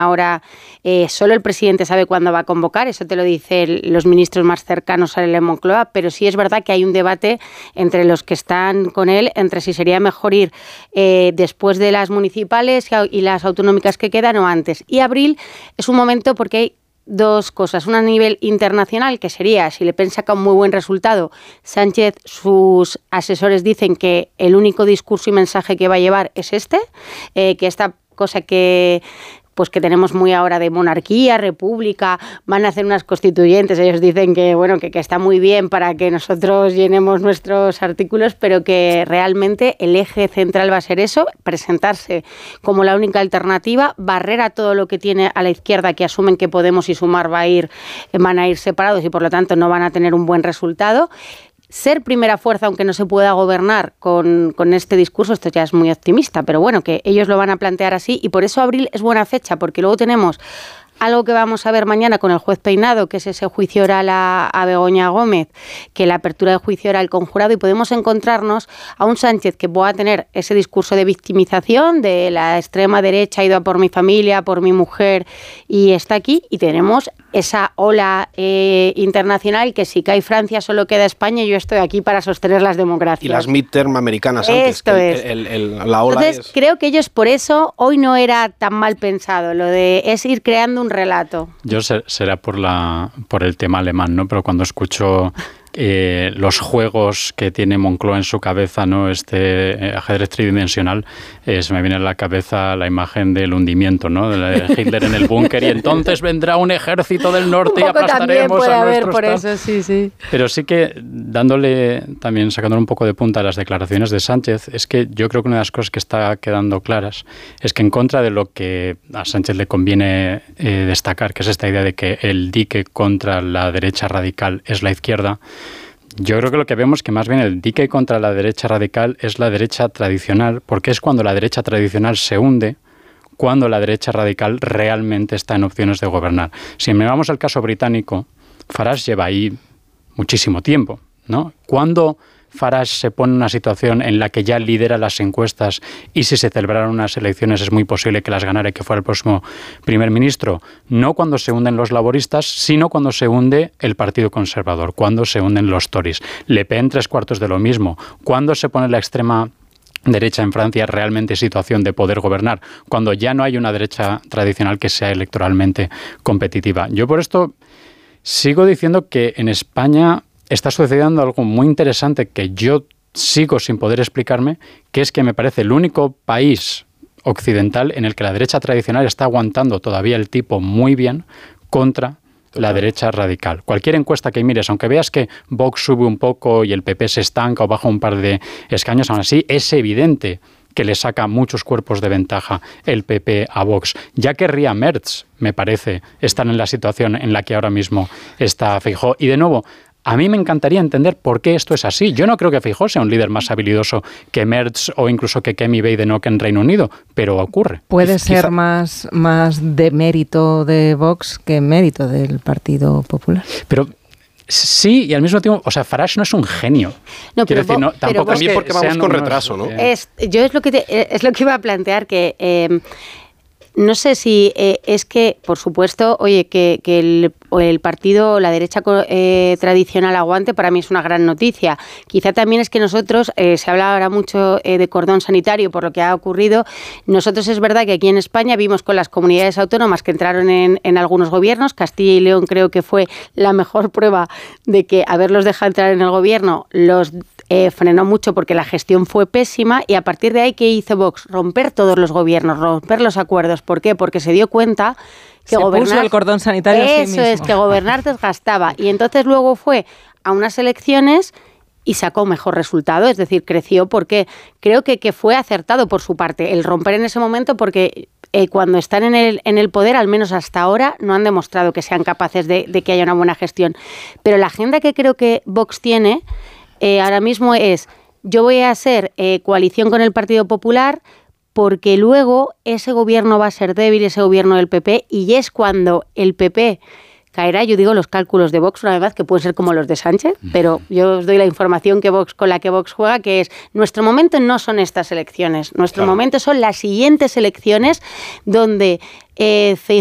Ahora solo el presidente sabe cuándo va a convocar, eso te lo dicen los ministros más cercanos a él en Moncloa, pero sí es verdad que hay un debate entre los que están con él, entre si sería mejor ir después de las municipales y las autonómicas que quedan o antes. Y abril es un momento porque hay dos cosas. Una a nivel internacional, que sería, si Le Pen saca un muy buen resultado, Sánchez, sus asesores dicen que el único discurso y mensaje que va a llevar es que esta cosa que tenemos muy ahora de monarquía, república, van a hacer unas constituyentes, ellos dicen que está muy bien para que nosotros llenemos nuestros artículos, pero que realmente el eje central va a ser eso, presentarse como la única alternativa, barrer a todo lo que tiene a la izquierda, que asumen que Podemos y Sumar van a ir separados y por lo tanto no van a tener un buen resultado. Ser primera fuerza, aunque no se pueda gobernar con este discurso, esto ya es muy optimista, pero bueno, que ellos lo van a plantear así y por eso abril es buena fecha, porque luego tenemos algo que vamos a ver mañana con el juez Peinado, que es ese juicio oral a Begoña Gómez, que la apertura del juicio oral conjurado, y podemos encontrarnos a un Sánchez que pueda tener ese discurso de victimización de la extrema derecha, ha ido a por mi familia, por mi mujer y está aquí, y tenemos esa ola internacional que si cae Francia solo queda España y yo estoy aquí para sostener las democracias. Y las midterm americanas antes. Esto es. La ola. Entonces, creo que ellos por eso hoy no era tan mal pensado, es ir creando un relato. Yo será por el tema alemán, ¿no? Pero cuando escucho los juegos que tiene Moncloa en su cabeza, ¿no? Este ajedrez tridimensional, se me viene a la cabeza la imagen del hundimiento, ¿no? De Hitler en el búnker y entonces vendrá un ejército del norte y aplastaremos a nuestros... Por eso, sí. Pero sí que sacándole un poco de punta a las declaraciones de Sánchez, es que yo creo que una de las cosas que está quedando claras es que en contra de lo que a Sánchez le conviene destacar, que es esta idea de que el dique contra la derecha radical es la izquierda, yo creo que lo que vemos es que más bien el dique contra la derecha radical es la derecha tradicional, porque es cuando la derecha tradicional se hunde, cuando la derecha radical realmente está en opciones de gobernar. Si miramos el caso británico, Farage lleva ahí muchísimo tiempo, ¿no? Cuando Farage se pone en una situación en la que ya lidera las encuestas y si se celebraran unas elecciones es muy posible que las ganara y que fuera el próximo primer ministro, no cuando se hunden los laboristas, sino cuando se hunde el Partido Conservador, cuando se hunden los Tories. Le Pen 3/4 de lo mismo. Cuando se pone la extrema derecha en Francia realmente situación de poder gobernar, cuando ya no hay una derecha tradicional que sea electoralmente competitiva. Yo por esto sigo diciendo que en España está sucediendo algo muy interesante que yo sigo sin poder explicarme, que es que me parece el único país occidental en el que la derecha tradicional está aguantando todavía el tipo muy bien contra la derecha radical. Cualquier encuesta que mires, aunque veas que Vox sube un poco y el PP se estanca o baja un par de escaños, aún así es evidente que le saca muchos cuerpos de ventaja el PP a Vox. Ya querría Merz, me parece, estar en la situación en la que ahora mismo está Feijóo. Y de nuevo, a mí me encantaría entender por qué esto es así. Yo no creo que Feijóo sea un líder más habilidoso que Merz o incluso que Kemi Badenoch en Reino Unido, pero ocurre. Puede ser más de mérito de Vox que mérito del Partido Popular. Pero sí, y al mismo tiempo, Farage no es un genio. No, quiero decir, tampoco también porque vamos con retraso, ¿no? Yo es lo que iba a plantear, que no sé si es que, por supuesto, que el partido, la derecha tradicional aguante, para mí es una gran noticia. Quizá también es que nosotros, se habla ahora mucho de cordón sanitario por lo que ha ocurrido. Nosotros es verdad que aquí en España vimos con las comunidades autónomas que entraron en algunos gobiernos, Castilla y León creo que fue la mejor prueba de que haberlos dejado entrar en el gobierno los frenó mucho porque la gestión fue pésima y a partir de ahí, ¿qué hizo Vox? Romper todos los gobiernos, romper los acuerdos. ¿Por qué? Porque se dio cuenta que gobernar... puso el cordón sanitario a sí mismo. Eso es, que gobernar desgastaba. Y entonces luego fue a unas elecciones y sacó mejor resultado, es decir, creció porque creo que fue acertado por su parte el romper en ese momento porque cuando están en el poder, al menos hasta ahora, no han demostrado que sean capaces de que haya una buena gestión. Pero la agenda que creo que Vox tiene ahora mismo es: yo voy a hacer coalición con el Partido Popular porque luego ese gobierno va a ser débil, ese gobierno del PP, y es cuando el PP caerá, yo digo, los cálculos de Vox una vez más, que pueden ser como los de Sánchez, pero yo os doy la información con la que Vox juega, que es, nuestro momento no son estas elecciones, nuestro momento son las siguientes elecciones donde